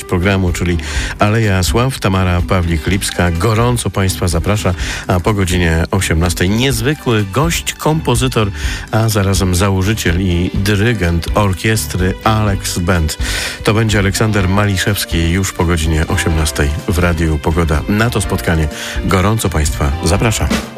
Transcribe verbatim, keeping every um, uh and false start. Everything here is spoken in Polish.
programu, czyli Aleja Sław. Tamara Pawlik-Lipska gorąco Państwa zaprasza, a po godzinie osiemnastej niezwykły gość, kompozytor, a zarazem założyciel i dyrygent orkiestry Alex Band. To będzie Aleksander Maliszewski już po godzinie osiemnastej w Radiu Pogoda. Na to spotkanie gorąco Państwa zapraszam.